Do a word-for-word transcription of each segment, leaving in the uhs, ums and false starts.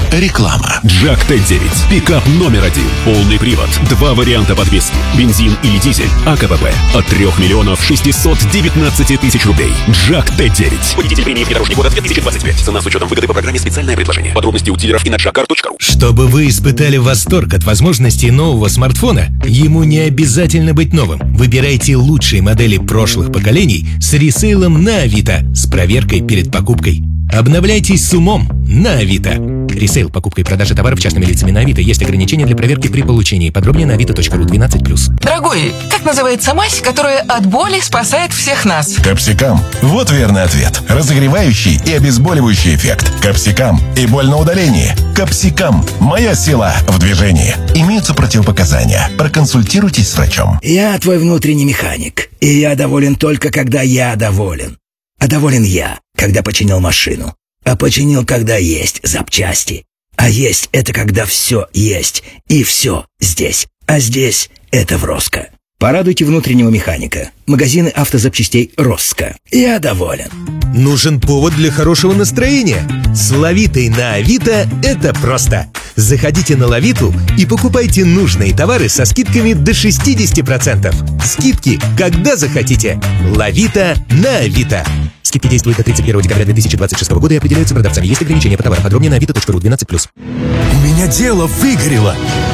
Реклама. Джак Т девять. Пикап номер один. Полный привод. Два варианта подвески. Бензин или дизель. АКПП. От трех миллионов шестисот девятнадцати тысяч рублей. Джак Т девять. Победитель премии «Внедорожник года» две тысячи двадцать пять. Цена с учетом выгоды по программе «Специальное предложение». Подробности у дилеров и на джакар точка ру. Чтобы вы испытали восторг от возможностей нового смартфона, ему не обязательно быть новым. Выбирайте лучшие модели прошлых поколений с ресейлом на Авито с проверкой перед покупкой. Обновляйтесь с умом на Авито. Ресейл, покупка и продажа товаров частными лицами на Авито. Есть ограничения для проверки при получении. Подробнее на авито точка ру. двенадцать плюс. Дорогой, как называется мазь, которая от боли спасает всех нас? Капсикам. Вот верный ответ. Разогревающий и обезболивающий эффект. Капсикам и боль на удалении. Капсикам. Моя сила в движении. Имеются противопоказания. Проконсультируйтесь с врачом. Я твой внутренний механик. И я доволен только, когда я доволен. А доволен я, когда починил машину. А починил, когда есть запчасти. А есть — это когда все есть. И все здесь. А здесь — это в Роско. Порадуйте внутреннего механика. Магазины автозапчастей Роско. Я доволен. Нужен повод для хорошего настроения. С Лавитой на Авито это просто. Заходите на Лавиту и покупайте нужные товары со скидками до шестидесяти процентов. Скидки, когда захотите. Лавита на Авито. Скидки действуют до тридцать первого декабря две тысячи двадцать шестого года и определяются продавцами. Есть ограничения по товарам. Подробнее на авито точка ру. двенадцать плюс. У меня дело выгорело.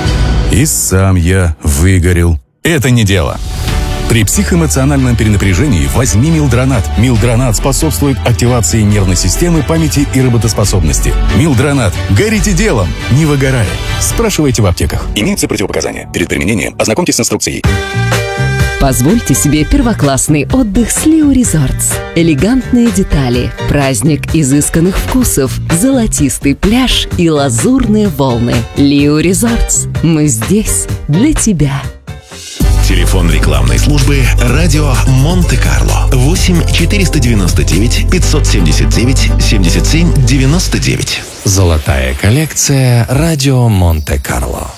И сам я выгорел. Это не дело. При психоэмоциональном перенапряжении возьми Милдронат. Милдронат способствует активации нервной системы, памяти и работоспособности. Милдронат. Горите делом, не выгорая. Спрашивайте в аптеках. Имеются противопоказания. Перед применением ознакомьтесь с инструкцией. Позвольте себе первоклассный отдых с Лио Резортс. Элегантные детали, праздник изысканных вкусов, золотистый пляж и лазурные волны. Лио Резортс. Мы здесь для тебя. Телефон рекламной службы «Радио Монте-Карло» восемь четыреста девяносто девять пятьсот семьдесят девять семьдесят семь девяносто девять. Золотая коллекция «Радио Монте-Карло».